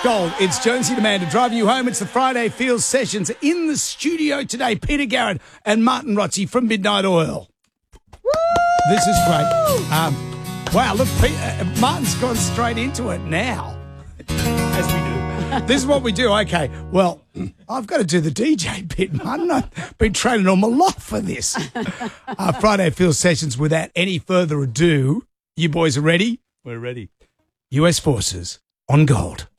Gold. It's Jonesy the Man to drive you home. It's the Friday Field Sessions. In the studio today, Peter Garrett and Martin Rotzi from Midnight Oil. Woo! This is great. Wow, look, Martin's gone straight into it now, as we do. This is what we do. Okay, well, I've got to do the DJ bit, Martin. I've been training all my life for this. Friday Field Sessions, without any further ado, you boys are ready? We're ready. US Forces on Gold.